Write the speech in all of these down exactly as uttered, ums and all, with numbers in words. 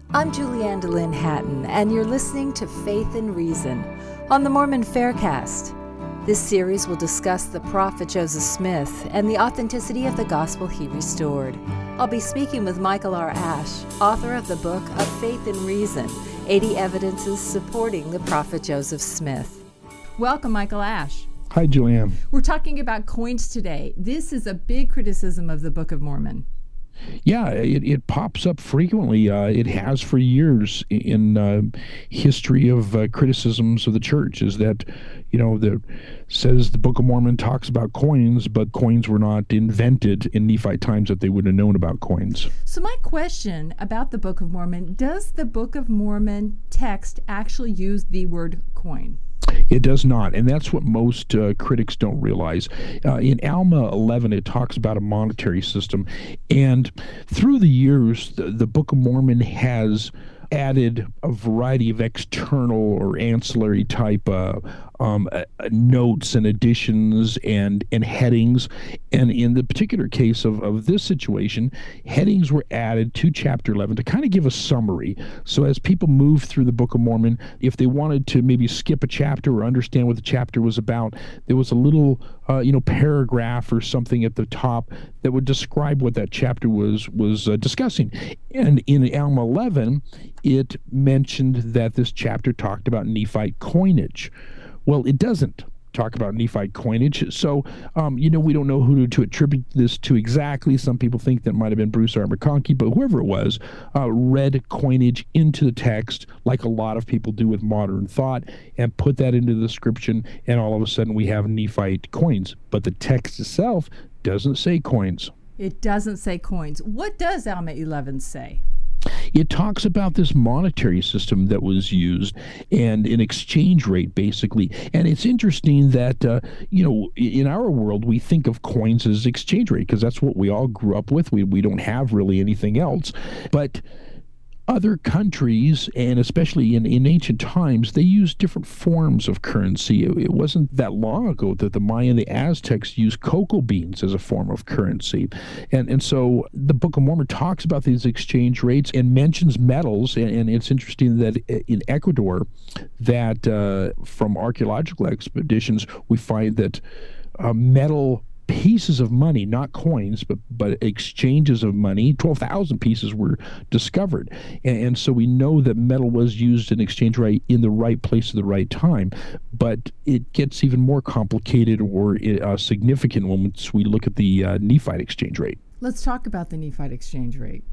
I'm Julianne DeLynn Hatton, and you're listening to Faith and Reason on the Mormon Faircast. This series will discuss the prophet Joseph Smith and the authenticity of the gospel he restored. I'll be speaking with Michael R. Ash, author of the book of Faith and Reason, eighty Evidences Supporting the Prophet Joseph Smith. Welcome, Michael Ash. Hi, Julianne. We're talking about coins today. This is a big criticism of the Book of Mormon. Yeah, it, it pops up frequently. Uh, it has for years in uh, history of uh, criticisms of the church, is that, you know, the says the Book of Mormon talks about coins, but coins were not invented in Nephite times that they would have known about coins. So my question about the Book of Mormon, does the Book of Mormon text actually use the word coin? It does not, and that's what most uh, critics don't realize. Uh, in Alma eleven, it talks about a monetary system, and through the years, the, the Book of Mormon has added a variety of external or ancillary type uh, um, uh, notes and additions and, and headings. And in the particular case of, of this situation, headings were added to chapter eleven to kind of give a summary. So as people move through the Book of Mormon, if they wanted to maybe skip a chapter or understand what the chapter was about, there was a little uh, you know, paragraph or something at the top that would describe what that chapter was, was uh, discussing. And in Alma eleven, it mentioned that this chapter talked about Nephite coinage. Well, it doesn't talk about Nephite coinage. So, um, you know, we don't know who to, to attribute this to exactly. Some people think that it might have been Bruce R. McConkie, but whoever it was, uh, read coinage into the text like a lot of people do with modern thought and put that into the description, and all of a sudden we have Nephite coins. But the text itself doesn't say coins. It doesn't say coins. What does Alma eleven say? It talks about this monetary system that was used and an exchange rate, basically. And it's interesting that, uh, you know, in our world, we think of coins as exchange rate because that's what we all grew up with. We, we don't have really anything else. But other countries, and especially in, in ancient times, they used different forms of currency. It, it wasn't that long ago that the Maya and the Aztecs used cocoa beans as a form of currency. And and so the Book of Mormon talks about these exchange rates and mentions metals. And, and it's interesting that in Ecuador, that uh, from archaeological expeditions, we find that uh, metal pieces of money, not coins, but but exchanges of money, twelve thousand pieces were discovered. And, and so we know that metal was used in exchange rate in the right place at the right time. But it gets even more complicated or uh, significant once we look at the uh, Nephite exchange rate. Let's talk about the Nephite exchange rate.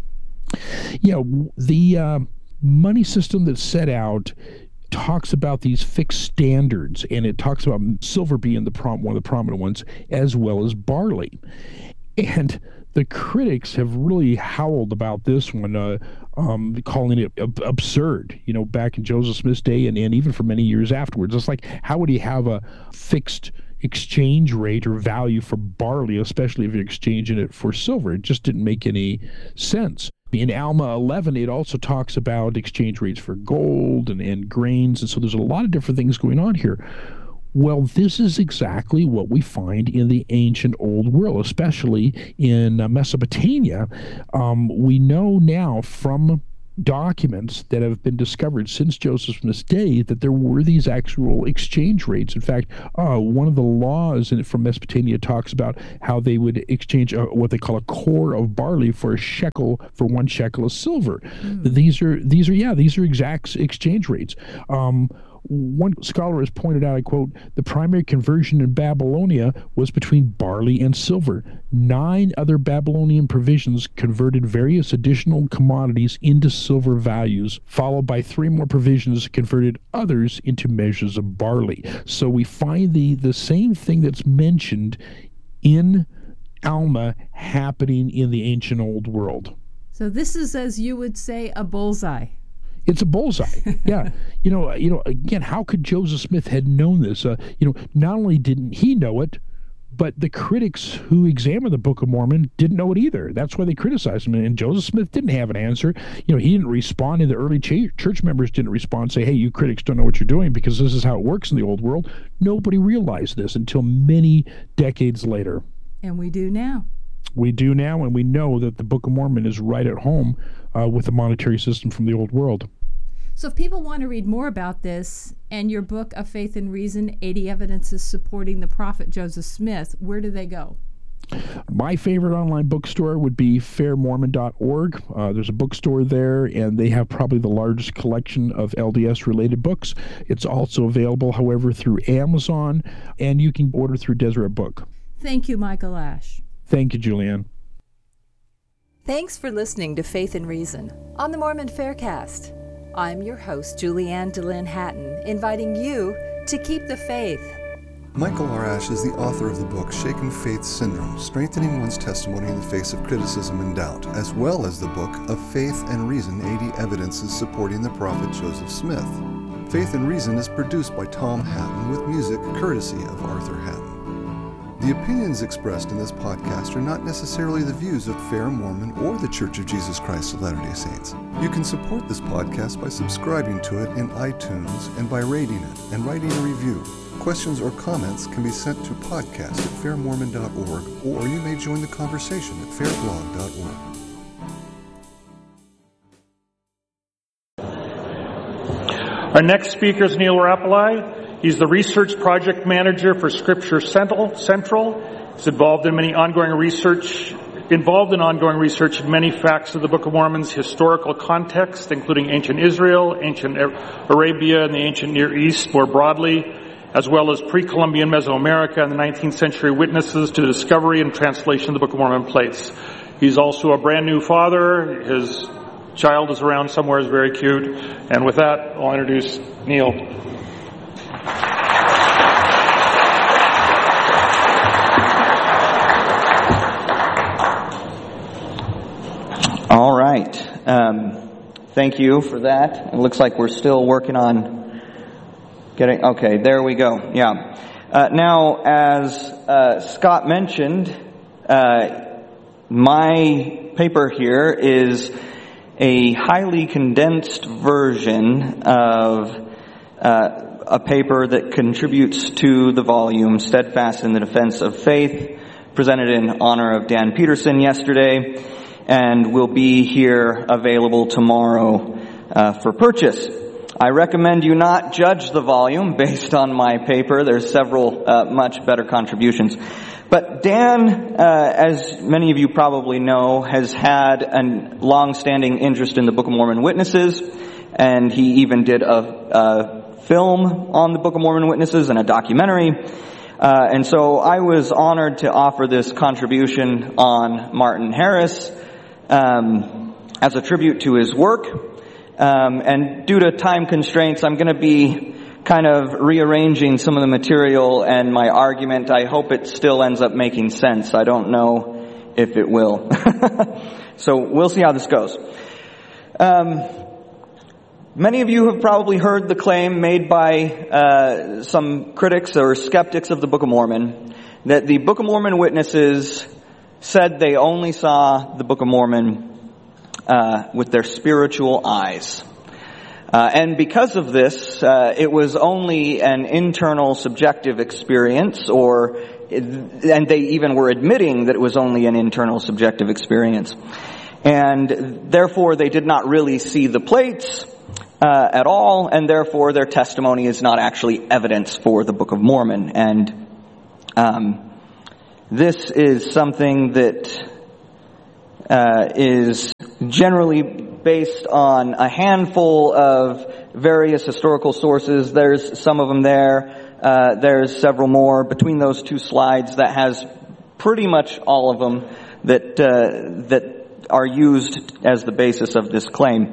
Yeah, the uh, money system that's set out talks about these fixed standards, and it talks about silver being the prom- one of the prominent ones, as well as barley. And the critics have really howled about this one, uh, um, calling it ab- absurd, you know, back in Joseph Smith's day and, and even for many years afterwards. It's like, how would he have a fixed exchange rate or value for barley, especially if you're exchanging it for silver? It just didn't make any sense. In Alma eleven, it also talks about exchange rates for gold and, and grains, and so there's a lot of different things going on here. Well, this is exactly what we find in the ancient Old World, especially in uh, Mesopotamia. Um, we know now from documents that have been discovered since Joseph Smith's day that there were these actual exchange rates. In fact, uh, one of the laws in, from Mesopotamia talks about how they would exchange uh, what they call a core of barley for a shekel for one shekel of silver. Mm. These are these are yeah these are exact exchange rates. Um, One scholar has pointed out, I quote, the primary conversion in Babylonia was between barley and silver. Nine other Babylonian provisions converted various additional commodities into silver values, followed by three more provisions converted others into measures of barley. So we find the, the same thing that's mentioned in Alma happening in the ancient Old World. So this is, as you would say, a bullseye. It's a bullseye. Yeah. You know, you know, again, how could Joseph Smith had known this? Uh, you know, not only didn't he know it, but the critics who examined the Book of Mormon didn't know it either. That's why they criticized him. And Joseph Smith didn't have an answer. You know, he didn't respond, and the early ch- church members didn't respond and say, hey, you critics don't know what you're doing because this is how it works in the old world. Nobody realized this until many decades later. And we do now. We do now, and we know that the Book of Mormon is right at home uh, with the monetary system from the old world. So if people want to read more about this and your book, A Faith and Reason, eighty Evidences Supporting the Prophet Joseph Smith, where do they go? My favorite online bookstore would be fair mormon dot org. Uh, there's a bookstore there, and they have probably the largest collection of L D S-related books. It's also available, however, through Amazon, and you can order through Deseret Book. Thank you, Michael Ash. Thank you, Julianne. Thanks for listening to Faith and Reason on the Mormon Faircast. I'm your host, Julianne DeLynn Hatton, inviting you to keep the faith. Michael R. Ash is the author of the book Shaken Faith Syndrome, Strengthening One's Testimony in the Face of Criticism and Doubt, as well as the book Of Faith and Reason, eighty Evidences Supporting the Prophet Joseph Smith. Faith and Reason is produced by Tom Hatton with music courtesy of Arthur Hatton. The opinions expressed in this podcast are not necessarily the views of Fair Mormon or the Church of Jesus Christ of Latter-day Saints. You can support this podcast by subscribing to it in iTunes and by rating it and writing a review. Questions or comments can be sent to podcast at fair mormon dot org, or you may join the conversation at fair blog dot org. Our next speaker is Neil Rapalai. He's the research project manager for Scripture Central. Central. He's involved in many ongoing research, involved in ongoing research in many facts of the Book of Mormon's historical context, including ancient Israel, ancient Arabia, and the ancient Near East more broadly, as well as pre-Columbian Mesoamerica and the nineteenth century witnesses to the discovery and translation of the Book of Mormon plates. He's also a brand new father. His child is around somewhere, is very cute. And with that, I'll introduce Neil. All right. Um, thank you for that. It looks like we're still working on getting... Okay, there we go. Yeah. Uh, now, as uh, Scott mentioned, uh, my paper here is a highly condensed version of uh, a paper that contributes to the volume Steadfast in the Defense of Faith, presented in honor of Dan Peterson yesterday, and will be here available tomorrow uh, for purchase. I recommend you not judge the volume based on my paper. There's several uh, much better contributions. But Dan, uh, as many of you probably know, has had a long-standing interest in the Book of Mormon Witnesses, and he even did a, a film on the Book of Mormon Witnesses and a documentary. Uh, and so I was honored to offer this contribution on Martin Harris um, as a tribute to his work. Um, and due to time constraints, I'm going to be kind of rearranging some of the material and my argument. I hope it still ends up making sense. I don't know if it will. So we'll see how this goes. Um, many of you have probably heard the claim made by uh, some critics or skeptics of the Book of Mormon that the Book of Mormon witnesses said they only saw the Book of Mormon uh, with their spiritual eyes. Uh, and because of this, uh, it was only an internal subjective experience, or, and they even were admitting that it was only an internal subjective experience. And therefore, they did not really see the plates uh, at all, and therefore their testimony is not actually evidence for the Book of Mormon. And um, this is something that uh, is generally based on a handful of various historical sources. There's some of them there. Uh, there's several more between those two slides that has pretty much all of them that uh, that are used as the basis of this claim.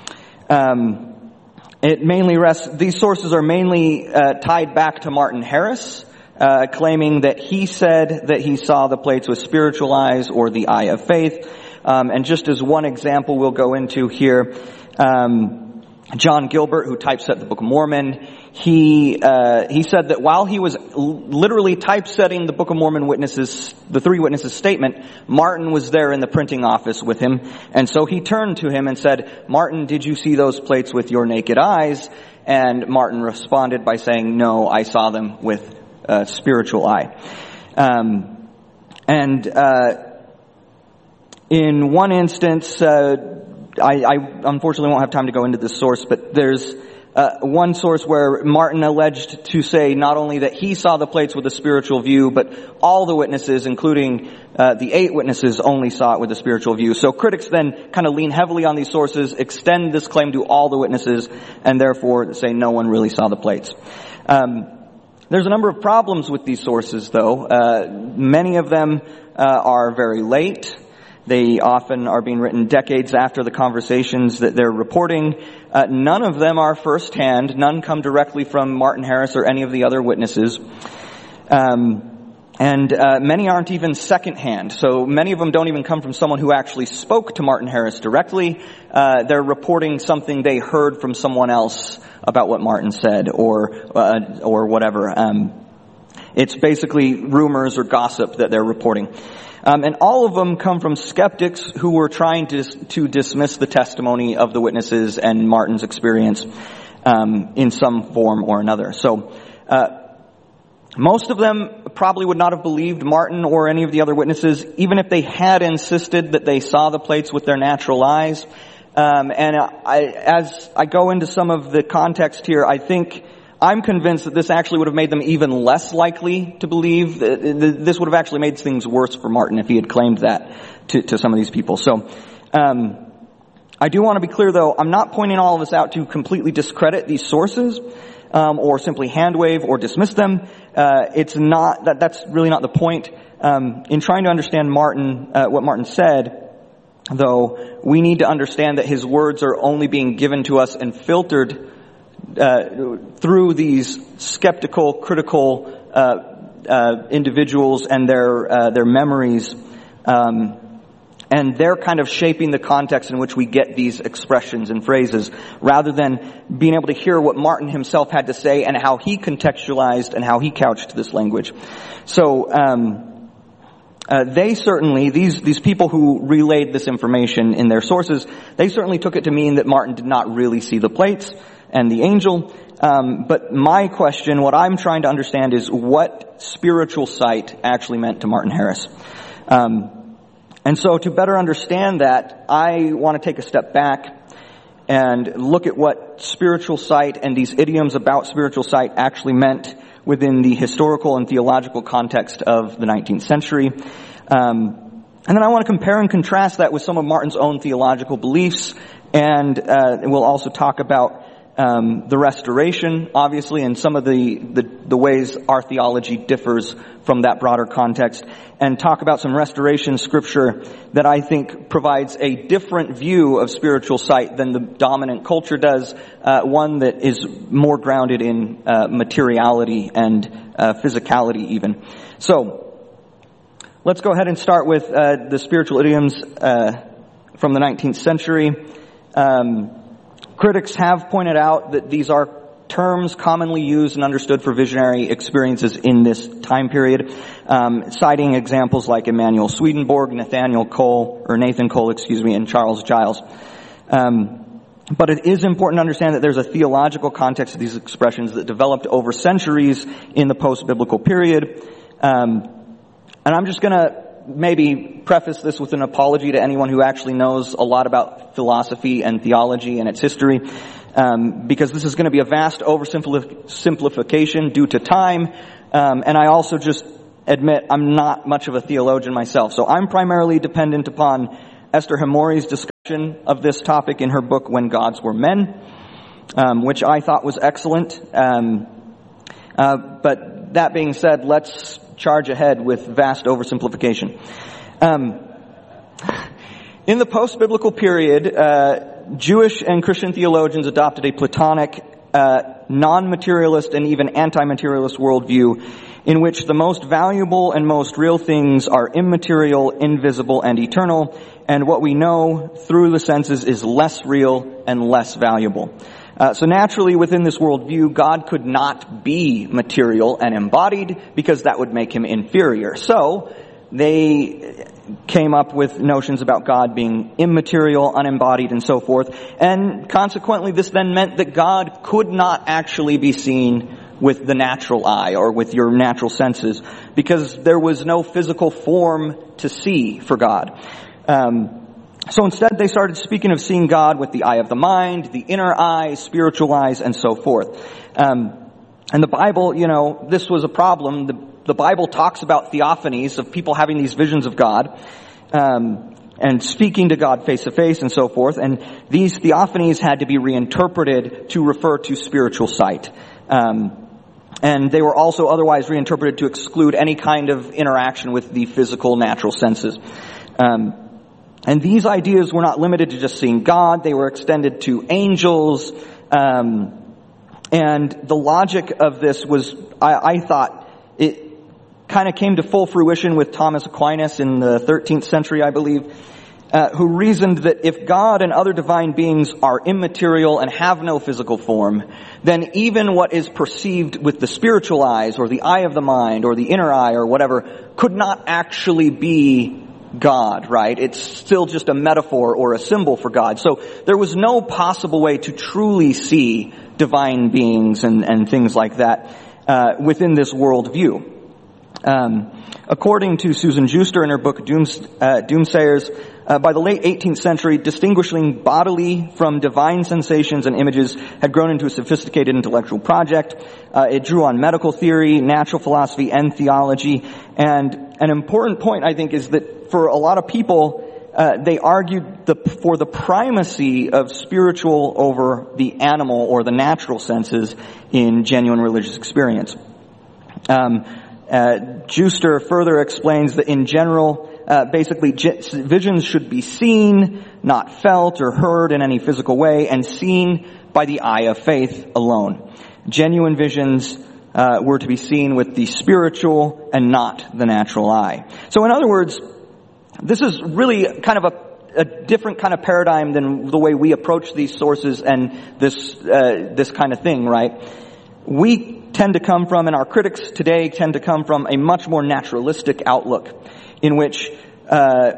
Um, it mainly rests. These sources are mainly uh, tied back to Martin Harris, uh, claiming that he said that he saw the plates with spiritual eyes or the eye of faith. Um, and just as one example we'll go into here, um, John Gilbert, who typeset the Book of Mormon, he uh, he said that while he was l- literally typesetting the Book of Mormon witnesses, the three witnesses statement, Martin was there in the printing office with him, and so he turned to him and said, "Martin, did you see those plates with your naked eyes?" And Martin responded by saying, "No, I saw them with a spiritual eye." Um, and uh, in one instance, uh, I, I unfortunately won't have time to go into this source, but there's uh, one source where Martin alleged to say not only that he saw the plates with a spiritual view, but all the witnesses, including uh, the eight witnesses, only saw it with a spiritual view. So critics then kind of lean heavily on these sources, extend this claim to all the witnesses, and therefore say no one really saw the plates. Um, there's a number of problems with these sources, though. Uh, many of them uh, are very late. They often are being written decades after the conversations that they're reporting. Uh, none of them are firsthand. None come directly from Martin Harris or any of the other witnesses. Um, and uh, many aren't even secondhand. So many of them don't even come from someone who actually spoke to Martin Harris directly. Uh, they're reporting something they heard from someone else about what Martin said, or uh, or whatever. Um, it's basically rumors or gossip that they're reporting. Um, and all of them come from skeptics who were trying to, to dismiss the testimony of the witnesses and Martin's experience um, in some form or another. So uh, most of them probably would not have believed Martin or any of the other witnesses, even if they had insisted that they saw the plates with their natural eyes. Um, and I, as I go into some of the context here, I think I'm convinced that this actually would have made them even less likely to believe. This would have actually made things worse for Martin if he had claimed that to, to some of these people. So, um, I do want to be clear, though, I'm not pointing all of this out to completely discredit these sources, um, or simply hand wave or dismiss them. Uh, it's not, that, that's really not the point. Um, in trying to understand Martin, uh, what Martin said, though, we need to understand that his words are only being given to us and filtered Uh, through these skeptical, critical uh, uh, individuals and their uh, their memories, um, and they're kind of shaping the context in which we get these expressions and phrases, rather than being able to hear what Martin himself had to say and how he contextualized and how he couched this language. So um, uh, they certainly, these these people who relayed this information in their sources, they certainly took it to mean that Martin did not really see the plates and the angel. Um, but my question, what I'm trying to understand, is what spiritual sight actually meant to Martin Harris. Um, and so to better understand that, I want to take a step back and look at what spiritual sight and these idioms about spiritual sight actually meant within the historical and theological context of the nineteenth century. Um, and then I want to compare and contrast that with some of Martin's own theological beliefs, and uh, we'll also talk about Um, the restoration, obviously, and some of the, the, the ways our theology differs from that broader context, and talk about some restoration scripture that I think provides a different view of spiritual sight than the dominant culture does, uh, one that is more grounded in uh, materiality and uh, physicality even. So, let's go ahead and start with uh, the spiritual idioms uh, from the nineteenth century. Um, Critics have pointed out that these are terms commonly used and understood for visionary experiences in this time period, um, citing examples like Emanuel Swedenborg, Nathaniel Cole, or Nathan Cole, excuse me, and Charles Giles. Um, but it is important to understand that there's a theological context to these expressions that developed over centuries in the post-biblical period. Um, and I'm just going to maybe preface this with an apology to anyone who actually knows a lot about philosophy and theology and its history, um, because this is going to be a vast oversimplification due to time, um, and I also just admit I'm not much of a theologian myself, so I'm primarily dependent upon Esther Hamori's discussion of this topic in her book When Gods Were Men, um, which I thought was excellent. Um, uh, but that being said, let's charge ahead with vast oversimplification. Um, in the post-biblical period, uh, Jewish and Christian theologians adopted a Platonic, uh, non-materialist and even anti-materialist worldview in which the most valuable and most real things are immaterial, invisible, and eternal, and what we know through the senses is less real and less valuable. Uh, so naturally, within this worldview, God could not be material and embodied because that would make him inferior. So they came up with notions about God being immaterial, unembodied, and so forth. And consequently, this then meant that God could not actually be seen with the natural eye or with your natural senses because there was no physical form to see for God. Um, so instead they started speaking of seeing God with the eye of the mind, the inner eye, spiritual eyes, and so forth. Um, and the Bible, you know, this was a problem. The, the Bible talks about theophanies, of people having these visions of God, um, and speaking to God face to face and so forth. And these theophanies had to be reinterpreted to refer to spiritual sight. Um, and they were also otherwise reinterpreted to exclude any kind of interaction with the physical, natural senses. Um, and these ideas were not limited to just seeing God. They were extended to angels. Um, and the logic of this was, I, I thought, it kind of came to full fruition with Thomas Aquinas in the thirteenth century, I believe, uh, who reasoned that if God and other divine beings are immaterial and have no physical form, then even what is perceived with the spiritual eyes or the eye of the mind or the inner eye or whatever could not actually be God, right? It's still just a metaphor or a symbol for God. So there was no possible way to truly see divine beings and, and things like that uh, within this worldview. Um, according to Susan Juster in her book Dooms, uh, Doomsayers, uh, by the late eighteenth century, distinguishing bodily from divine sensations and images had grown into a sophisticated intellectual project. Uh, it drew on medical theory, natural philosophy, and theology. And an important point, I think, is that for a lot of people, uh, they argued the, for the primacy of spiritual over the animal or the natural senses in genuine religious experience. Um, Uh, Juster further explains that in general, uh, basically visions should be seen, not felt or heard in any physical way, and seen by the eye of faith alone. Genuine visions uh, were to be seen with the spiritual and not the natural eye. So in other words, this is really kind of a a different kind of paradigm than the way we approach these sources and this uh, this kind of thing, right? We tend to come from, and our critics today tend to come from, a much more naturalistic outlook in which uh,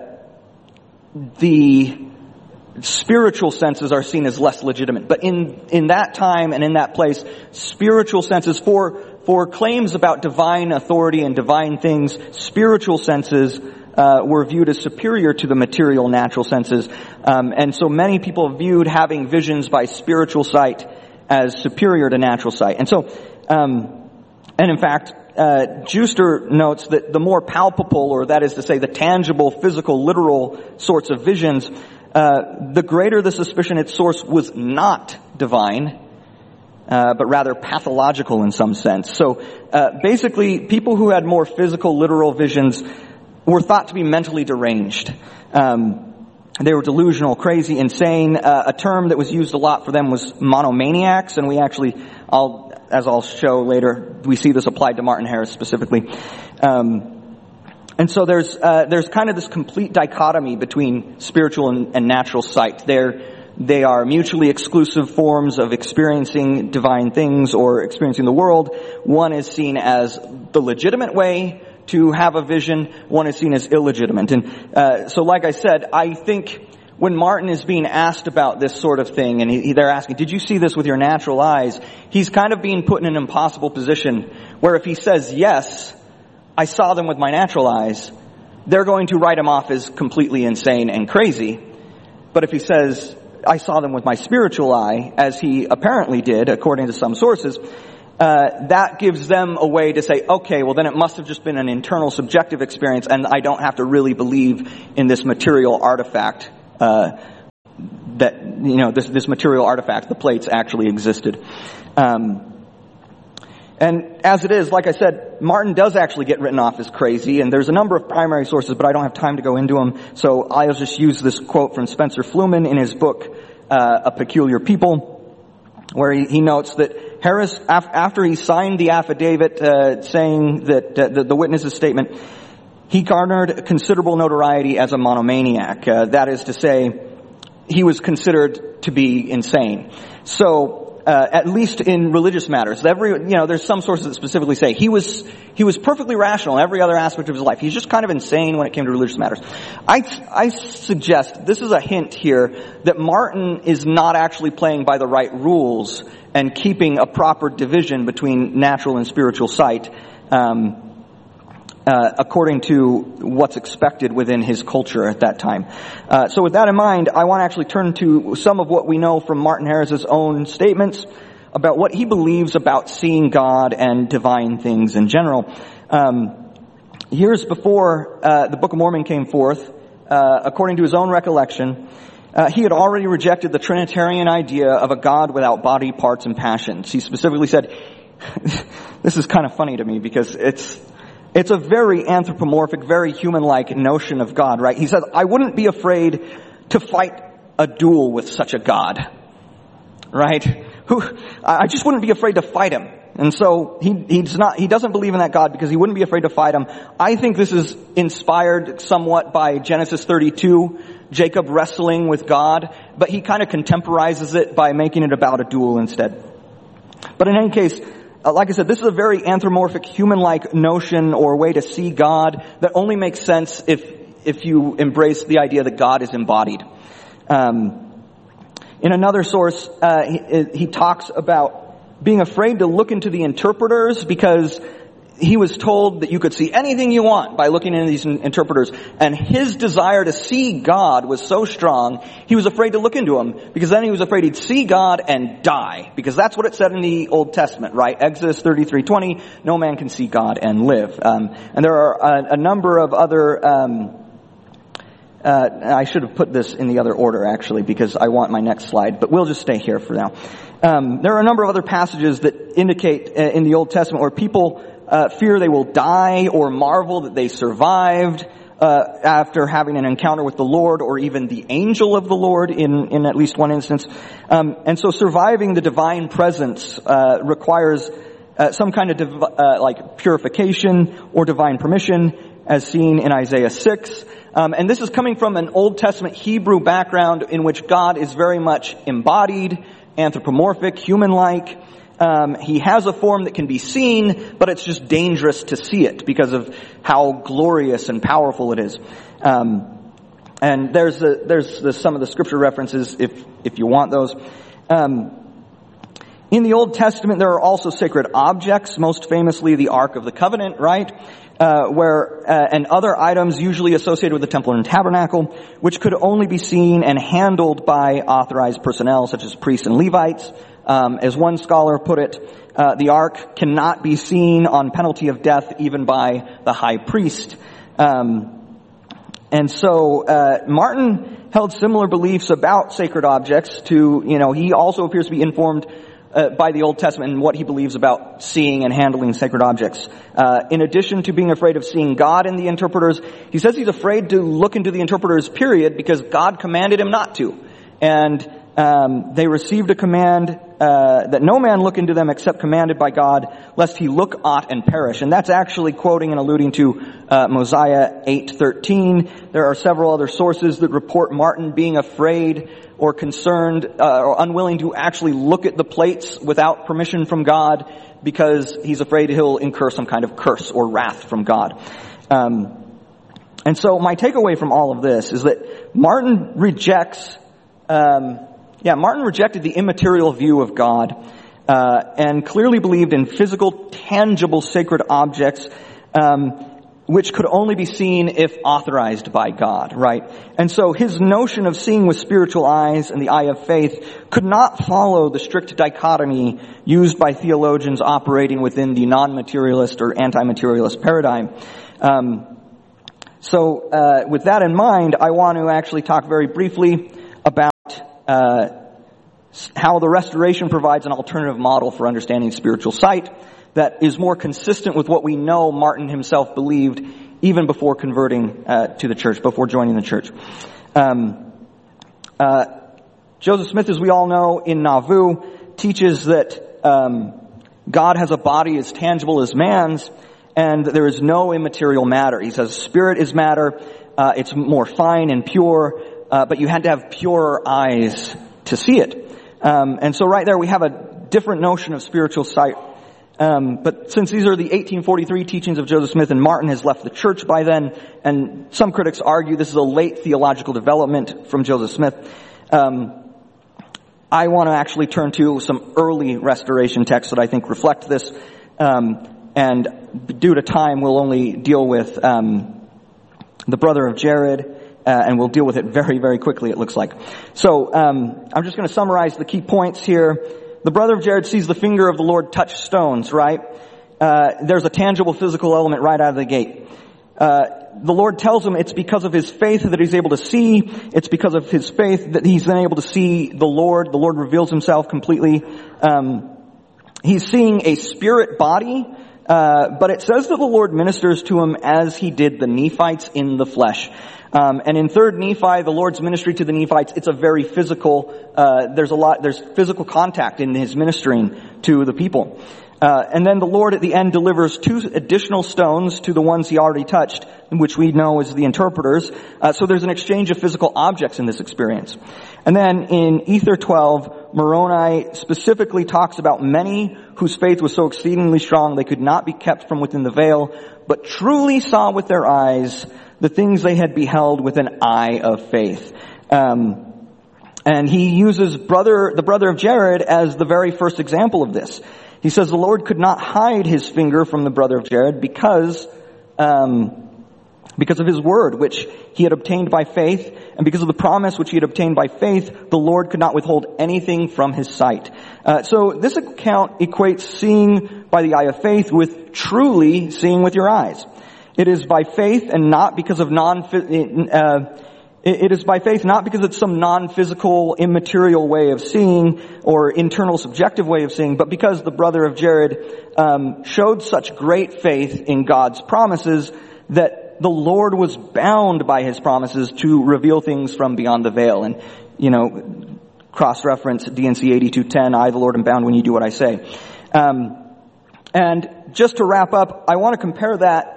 the spiritual senses are seen as less legitimate. But in in that time and in that place, spiritual senses, for for claims about divine authority and divine things, spiritual senses uh, were viewed as superior to the material natural senses. Um, and so many people viewed having visions by spiritual sight as superior to natural sight. And so Um, and in fact, uh, Juster notes that the more palpable, or that is to say the tangible, physical, literal sorts of visions, uh, the greater the suspicion its source was not divine, uh, but rather pathological in some sense. So uh, basically, people who had more physical, literal visions were thought to be mentally deranged. Um, they were delusional, crazy, insane. Uh, a term that was used a lot for them was monomaniacs, and we actually, I'll as I'll show later, we see this applied to Martin Harris specifically. Um, and so there's uh, there's kind of this complete dichotomy between spiritual and, and natural sight. They're, they are mutually exclusive forms of experiencing divine things or experiencing the world. One is seen as the legitimate way to have a vision. One is seen as illegitimate. And uh, so like I said, I think when Martin is being asked about this sort of thing, and he, they're asking, did you see this with your natural eyes? He's kind of being put in an impossible position where if he says, yes, I saw them with my natural eyes, they're going to write him off as completely insane and crazy. But if he says, I saw them with my spiritual eye, as he apparently did, according to some sources, uh, that gives them a way to say, okay, well then it must have just been an internal subjective experience, and I don't have to really believe in this material artifact. Uh, that, you know, this, this material artifact, the plates, actually existed. Um, and as it is, like I said, Martin does actually get written off as crazy, and there's a number of primary sources, but I don't have time to go into them, so I'll just use this quote from Spencer Fluman in his book, uh, A Peculiar People, where he, he notes that Harris, af- after he signed the affidavit uh, saying that uh, the, the witness's statement, he garnered considerable notoriety as a monomaniac. Uh, that is to say, he was considered to be insane. So, uh, at least in religious matters, every, you know, there's some sources that specifically say he was, he was perfectly rational in every other aspect of his life. He's just kind of insane when it came to religious matters. I, I suggest, this is a hint here, that Martin is not actually playing by the right rules and keeping a proper division between natural and spiritual sight. Um, uh, according to what's expected within his culture at that time. Uh, so with that in mind, I want to actually turn to some of what we know from Martin Harris's own statements about what he believes about seeing God and divine things in general. Um, years before uh, the Book of Mormon came forth, uh, according to his own recollection, uh, he had already rejected the Trinitarian idea of a God without body, parts, and passions. He specifically said, this is kind of funny to me because it's it's a very anthropomorphic, very human-like notion of God, right? He says, I wouldn't be afraid to fight a duel with such a God, right? Who I just wouldn't be afraid to fight him. And so he he's not he doesn't believe in that God because he wouldn't be afraid to fight him. I think this is inspired somewhat by Genesis thirty-two, Jacob wrestling with God, but he kind of contemporizes it by making it about a duel instead. But in any case, uh, like I said, this is a very anthropomorphic, human-like notion or way to see God that only makes sense if if you embrace the idea that God is embodied. Um, in another source, uh, he, he talks about being afraid to look into the interpreters because he was told that you could see anything you want by looking into these interpreters. And his desire to see God was so strong, he was afraid to look into them because then he was afraid he'd see God and die. Because that's what it said in the Old Testament, right? Exodus thirty-three twenty, no man can see God and live. Um, and there are a, a number of other... Um, Uh, I should have put this in the other order, actually, because I want my next slide, but we'll just stay here for now. Um, there are a number of other passages that indicate uh, in the Old Testament where people uh, fear they will die or marvel that they survived uh, after having an encounter with the Lord or even the angel of the Lord in, in at least one instance. Um, and so surviving the divine presence uh, requires uh, some kind of div- uh, like purification or divine permission, as seen in Isaiah six. Um, and this is coming from an Old Testament Hebrew background in which God is very much embodied, anthropomorphic, human-like. Um, he has a form that can be seen, but it's just dangerous to see it because of how glorious and powerful it is. Um, and there's a, there's the, some of the scripture references if if you want those. Um, in the Old Testament, there are also sacred objects, most famously the Ark of the Covenant, right? Uh, where uh, and other items usually associated with the temple and tabernacle, which could only be seen and handled by authorized personnel such as priests and Levites. Um, as one scholar put it, uh, the ark cannot be seen on penalty of death even by the high priest. Um, and so uh, Martin held similar beliefs about sacred objects to, you know, he also appears to be informed Uh, by the Old Testament and what he believes about seeing and handling sacred objects. Uh, in addition to being afraid of seeing God in the interpreters, he says he's afraid to look into the interpreters, period, because God commanded him not to. And um, they received a command uh, that no man look into them except commanded by God, lest he look aught and perish. And that's actually quoting and alluding to uh, Mosiah eight thirteen. There are several other sources that report Martin being afraid or concerned uh, or unwilling to actually look at the plates without permission from God because he's afraid he'll incur some kind of curse or wrath from God. Um, and so my takeaway from all of this is that Martin rejects, um, yeah, Martin rejected the immaterial view of God uh, and clearly believed in physical, tangible, sacred objects um which could only be seen if authorized by God, right? And so his notion of seeing with spiritual eyes and the eye of faith could not follow the strict dichotomy used by theologians operating within the non-materialist or anti-materialist paradigm. Um, so uh, with that in mind, I want to actually talk very briefly about uh, how the Restoration provides an alternative model for understanding spiritual sight that is more consistent with what we know Martin himself believed even before converting uh, to the church, before joining the church. Um, uh, Joseph Smith, as we all know, in Nauvoo, teaches that um, God has a body as tangible as man's, and that there is no immaterial matter. He says spirit is matter, uh, it's more fine and pure, uh, but you had to have purer eyes to see it. Um, and so right there we have a different notion of spiritual sight. Um, but since these are the eighteen forty-three teachings of Joseph Smith and Martin has left the church by then, and some critics argue this is a late theological development from Joseph Smith, um, I want to actually turn to some early Restoration texts that I think reflect this. Um, and due to time, we'll only deal with um, the brother of Jared, uh, and we'll deal with it very, very quickly, it looks like. So um, I'm just going to summarize the key points here. The brother of Jared sees the finger of the Lord touch stones, right? Uh, there's a tangible physical element right out of the gate. Uh, the Lord tells him it's because of his faith that he's able to see. It's because of his faith that he's then able to see the Lord. The Lord reveals himself completely. Um, he's seeing a spirit body, uh, but it says that the Lord ministers to him as he did the Nephites in the flesh. Um, and in third Nephi, the Lord's ministry to the Nephites, it's a very physical, uh, there's a lot, there's physical contact in his ministering to the people. Uh, and then the Lord at the end delivers two additional stones to the ones he already touched, which we know as the interpreters. Uh, so there's an exchange of physical objects in this experience. And then in Ether twelve, Moroni specifically talks about many whose faith was so exceedingly strong they could not be kept from within the veil, but truly saw with their eyes the things they had beheld with an eye of faith. Um, and he uses brother, the brother of Jared as the very first example of this. He says the Lord could not hide his finger from the brother of Jared because, um, because of his word, which he had obtained by faith, and because of the promise which he had obtained by faith, the Lord could not withhold anything from his sight. Uh, so this account equates seeing by the eye of faith with truly seeing with your eyes. It is by faith and not because of non, uh, it is by faith not because it's some non-physical, immaterial way of seeing or internal subjective way of seeing, but because the brother of Jared um, showed such great faith in God's promises that the Lord was bound by his promises to reveal things from beyond the veil. And, you know, cross-reference D N C eighty-two ten, I, the Lord, am bound when you do what I say. Um, and just to wrap up, I want to compare that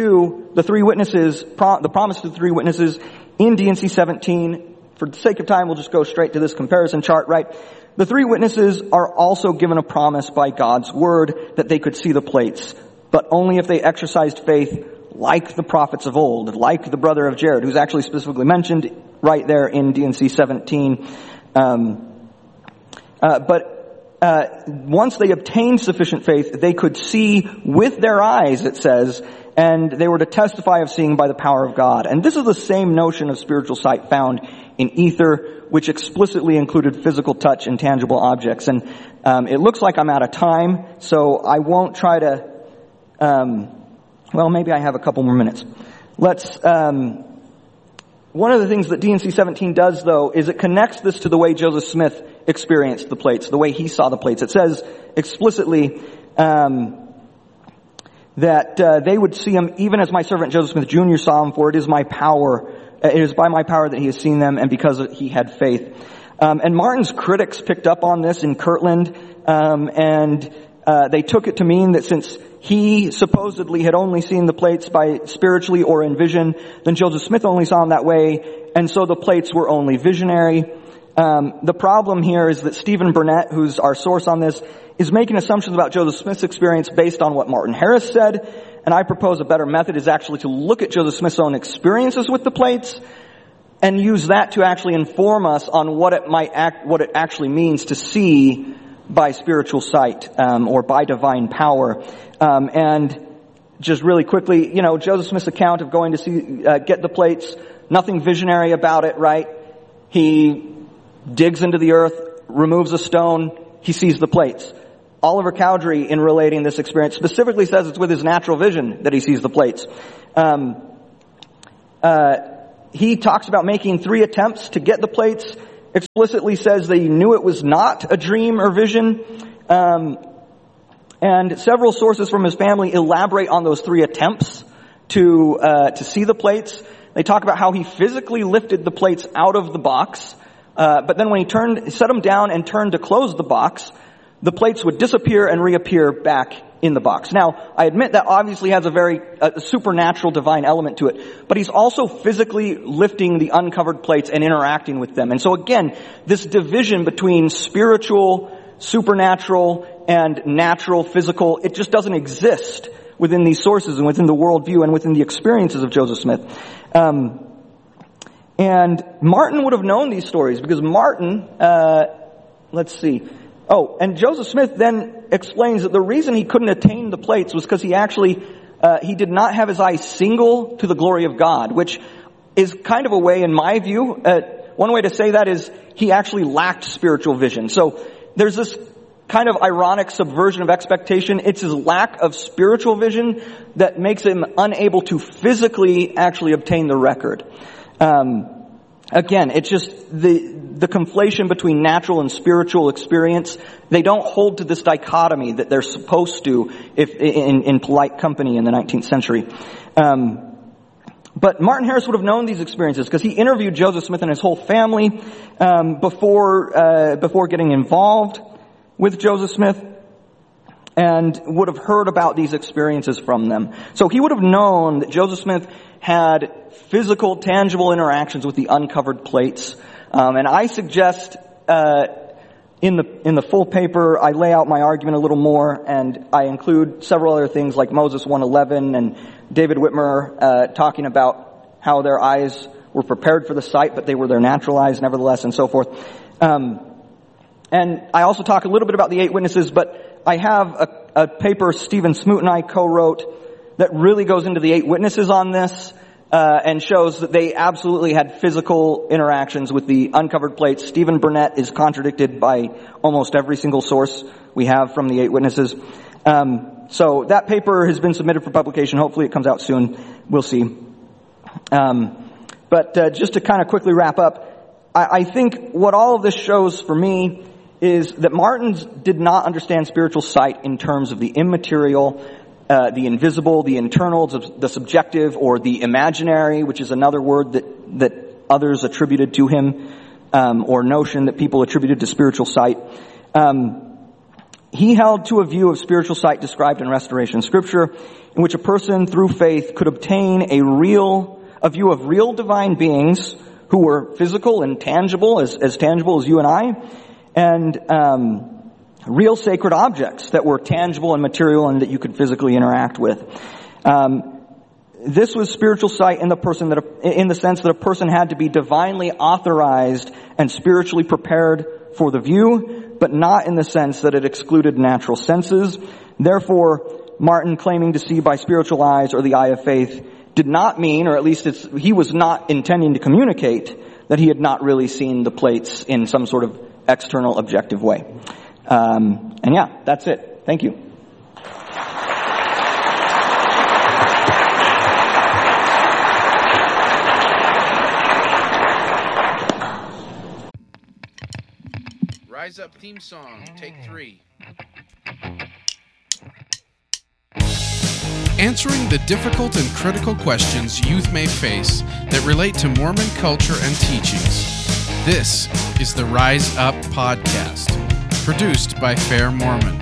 to the three witnesses, pro- the promise to the three witnesses in D N C seventeen. For the sake of time, we'll just go straight to this comparison chart, right? The three witnesses are also given a promise by God's word that they could see the plates, but only if they exercised faith like the prophets of old, like the brother of Jared, who's actually specifically mentioned right there in D N C seventeen. Um, uh, but uh, once they obtained sufficient faith, they could see with their eyes, it says, and they were to testify of seeing by the power of God. And this is the same notion of spiritual sight found in Ether, which explicitly included physical touch and tangible objects. And um, it looks like I'm out of time, so I won't try to, um, well, maybe I have a couple more minutes. Let's, um, one of the things that D N C seventeen does, though, is it connects this to the way Joseph Smith experienced the plates, the way he saw the plates. It says explicitly, um, that uh, they would see him even as my servant Joseph Smith Junior saw him, for it is my power, it is by my power that he has seen them, and because he had faith. Um, and Martin's critics picked up on this in Kirtland, um, and uh, they took it to mean that since he supposedly had only seen the plates by spiritually or in vision, then Joseph Smith only saw them that way, and so the plates were only visionary. Um, the problem here is that Stephen Burnett, who's our source on this, is making assumptions about Joseph Smith's experience based on what Martin Harris said, and I propose a better method is actually to look at Joseph Smith's own experiences with the plates and use that to actually inform us on what it might act, what it actually means to see by spiritual sight, um, or by divine power. Um, and just really quickly, you know, Joseph Smith's account of going to see, uh, get the plates, nothing visionary about it, right? He digs into the earth, removes a stone, he sees the plates. Oliver Cowdery, in relating this experience, specifically says it's with his natural vision that he sees the plates. Um, uh, he talks about making three attempts to get the plates, explicitly says that he knew it was not a dream or vision. Um, and several sources from his family elaborate on those three attempts to uh, to see the plates. They talk about how he physically lifted the plates out of the box, uh, but then when he turned, set them down and turned to close the box, the plates would disappear and reappear back in the box. Now, I admit that obviously has a very uh, supernatural divine element to it, but he's also physically lifting the uncovered plates and interacting with them. And so again, this division between spiritual, supernatural, and natural, physical, it just doesn't exist within these sources and within the worldview and within the experiences of Joseph Smith. Um, and Martin would have known these stories because Martin, uh, let's see, Oh, and Joseph Smith then explains that the reason he couldn't attain the plates was because he actually, uh, he did not have his eyes single to the glory of God, which is kind of a way, in my view, uh, one way to say that is he actually lacked spiritual vision. So there's this kind of ironic subversion of expectation. It's his lack of spiritual vision that makes him unable to physically actually obtain the record. Um, again, it's just the the conflation between natural and spiritual experience. They don't hold to this dichotomy that they're supposed to if in, in polite company in the nineteenth century. Um, But Martin Harris would have known these experiences because he interviewed Joseph Smith and his whole family um, before uh, before getting involved with Joseph Smith, and would have heard about these experiences from them. So he would have known that Joseph Smith had physical, tangible interactions with the uncovered plates. Um, and I suggest uh, in the in the full paper I lay out my argument a little more, and I include several other things like Moses one eleven and David Whitmer uh, talking about how their eyes were prepared for the sight, but they were their natural eyes nevertheless, and so forth. Um, and I also talk a little bit about the eight witnesses, but I have a, a paper Stephen Smoot and I co-wrote that really goes into the eight witnesses on this uh, and shows that they absolutely had physical interactions with the uncovered plates. Stephen Burnett is contradicted by almost every single source we have from the eight witnesses. Um, So that paper has been submitted for publication. Hopefully it comes out soon. We'll see. Um, but uh, just to kind of quickly wrap up, I, I think what all of this shows for me is that Martins did not understand spiritual sight in terms of the immaterial, uh, the invisible, the internal, the subjective, or the imaginary, which is another word that, that others attributed to him, um, or notion that people attributed to spiritual sight. Um, He held to a view of spiritual sight described in Restoration Scripture, in which a person through faith could obtain a real, a view of real divine beings who were physical and tangible, as, as tangible as you and I, and um, real sacred objects that were tangible and material and that you could physically interact with. Um, this was spiritual sight in the person that, in the sense that a person had to be divinely authorized and spiritually prepared for the view, but not in the sense that it excluded natural senses. Therefore, Martin claiming to see by spiritual eyes or the eye of faith did not mean, or at least it's, he was not intending to communicate, that he had not really seen the plates in some sort of external objective way. Um, and yeah, that's it. Thank you. Rise Up theme song, take three. Answering the difficult and critical questions youth may face that relate to Mormon culture and teachings. This is the Rise Up podcast, produced by Fair Mormon.